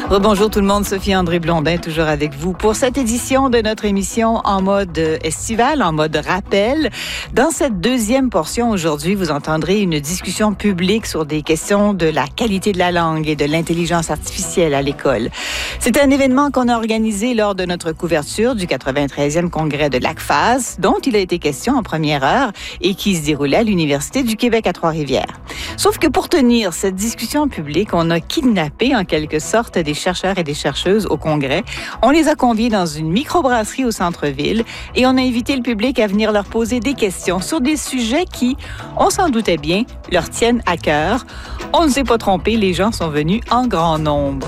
Rebonjour tout le monde, Sophie André Blondin, toujours avec vous pour cette édition de notre émission en mode estival, en mode rappel. Dans cette deuxième portion aujourd'hui, vous entendrez une discussion publique sur des questions de la qualité de la langue et de l'intelligence artificielle à l'école. C'est un événement qu'on a organisé lors de notre couverture du 93e congrès de l'ACFAS, dont il a été question en première heure et qui se déroulait à l'Université du Québec à Trois-Rivières. Sauf que pour tenir cette discussion publique, on a kidnappé en quelque sorte des chercheurs et des chercheuses au congrès. On les a conviés dans une microbrasserie au centre-ville et on a invité le public à venir leur poser des questions sur des sujets qui, on s'en doutait bien, leur tiennent à cœur. On ne s'est pas trompé, les gens sont venus en grand nombre.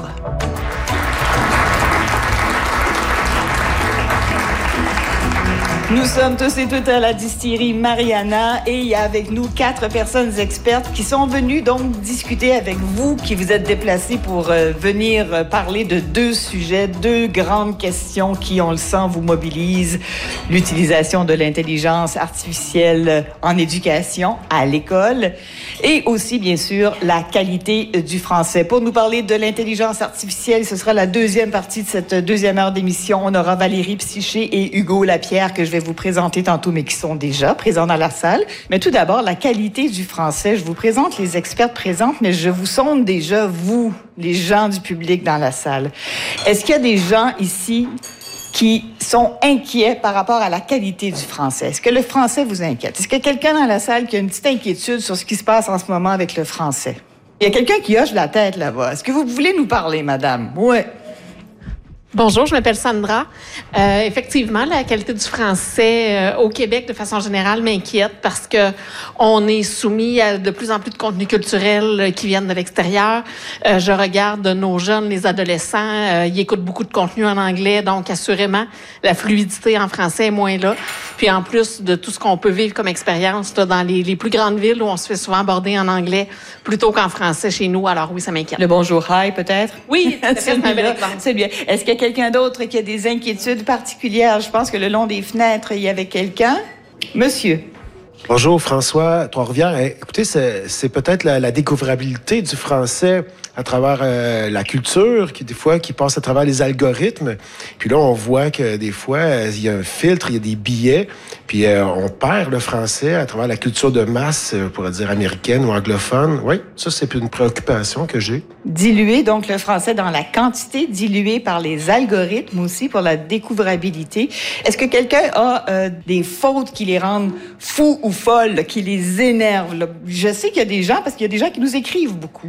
Nous sommes tous et toutes à la distillerie Mariana et il y a avec nous 4 personnes expertes qui sont venues donc discuter avec vous, qui vous êtes déplacés pour venir parler de 2 sujets, 2 grandes questions qui, on le sent, vous mobilisent. L'utilisation de l'intelligence artificielle en éducation à l'école et aussi, bien sûr, la qualité du français. Pour nous parler de l'intelligence artificielle, ce sera la deuxième partie de cette deuxième heure d'émission. On aura Valérie Psyché et Hugo Lapierre que je vais vous présenter tantôt, mais qui sont déjà présents dans la salle. Mais tout d'abord, la qualité du français. Je vous présente les expertes présentes, mais je vous sonde déjà, vous, les gens du public dans la salle. Est-ce qu'il y a des gens ici qui sont inquiets par rapport à la qualité du français? Est-ce que le français vous inquiète? Est-ce qu'il y a quelqu'un dans la salle qui a une petite inquiétude sur ce qui se passe en ce moment avec le français? Il y a quelqu'un qui hoche la tête là-bas. Est-ce que vous voulez nous parler, madame? Oui. Bonjour, je m'appelle Sandra. Effectivement, la qualité du français au Québec, de façon générale, m'inquiète parce que on est soumis à de plus en plus de contenus culturels qui viennent de l'extérieur. Je regarde nos jeunes, les adolescents, ils écoutent beaucoup de contenu en anglais, donc assurément, la fluidité en français est moins là. Puis en plus de tout ce qu'on peut vivre comme expérience là, dans les plus grandes villes où on se fait souvent aborder en anglais plutôt qu'en français chez nous, alors oui, ça m'inquiète. Le bonjour, hi, peut-être? Oui, c'est bien. Est-ce qu'il y a quelqu'un d'autre qui a des inquiétudes particulières? Je pense que le long des fenêtres, il y avait quelqu'un. Monsieur. Bonjour, François, Trois-Rivières. Écoutez, c'est peut-être la découvrabilité du français à travers la culture, qui passe à travers les algorithmes. Puis là, on voit que des fois, il y a un filtre, il y a des biais, puis on perd le français à travers la culture de masse, on pourrait dire américaine ou anglophone. Oui, ça, c'est une préoccupation que j'ai. Diluer, donc, le français dans la quantité, dilué par les algorithmes aussi, pour la découvrabilité. Est-ce que quelqu'un a des fautes qui les rendent fous ou folles, là, qui les énervent? Là? Je sais qu'il y a des gens, parce qu'il y a des gens qui nous écrivent beaucoup.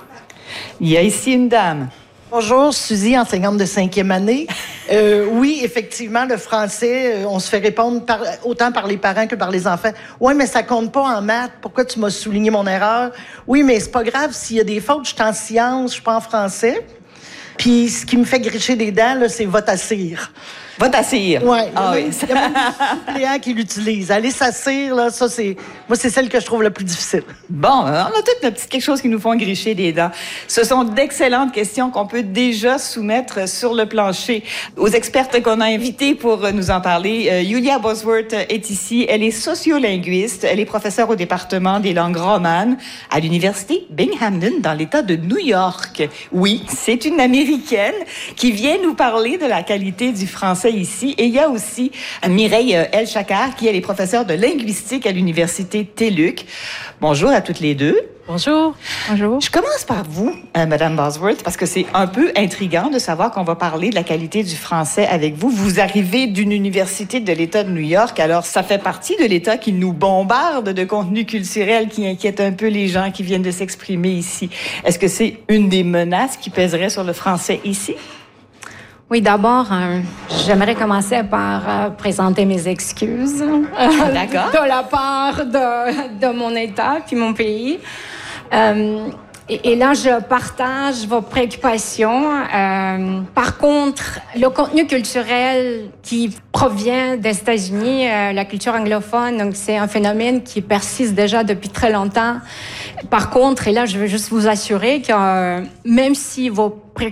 Il y a ici une dame. Bonjour, Suzy, enseignante de 5e année. Oui, effectivement, le français, on se fait répondre autant par les parents que par les enfants. Oui, mais ça compte pas en maths. Pourquoi tu m'as souligné mon erreur? Oui, mais c'est pas grave. S'il y a des fautes, je suis en sciences, je suis pas en français. Puis ce qui me fait gricher des dents, là, c'est « va t'assire ». Va t'assire. Oui. Ah oui. Il y a même des suppléants qui l'utilisent. Aller s'assire, là, ça, moi, c'est celle que je trouve la plus difficile. Bon, on a toutes nos petites quelque chose qui nous font gricher des dents. Ce sont d'excellentes questions qu'on peut déjà soumettre sur le plancher. Aux expertes qu'on a invitées pour nous en parler, Yulia Bosworth est ici. Elle est sociolinguiste. Elle est professeure au département des langues romanes à l'université Binghamton dans l'État de New York. Oui, c'est une Américaine qui vient nous parler de la qualité du français ici. Et il y a aussi Mireille El-Chakar, qui est professeure de linguistique à l'université TELUC. Bonjour à toutes les deux. Bonjour. Bonjour. Je commence par vous, Madame Bosworth, parce que c'est un peu intriguant de savoir qu'on va parler de la qualité du français avec vous. Vous arrivez d'une université de l'État de New York, alors ça fait partie de l'État qui nous bombarde de contenu culturel qui inquiète un peu les gens qui viennent de s'exprimer ici. Est-ce que c'est une des menaces qui pèserait sur le français ici? Oui, d'abord, j'aimerais commencer par présenter mes excuses de la part de mon État puis mon pays. Et là, je partage vos préoccupations. Par contre, le contenu culturel qui provient des États-Unis, la culture anglophone, donc c'est un phénomène qui persiste déjà depuis très longtemps. Par contre, et là, je veux juste vous assurer que même si vos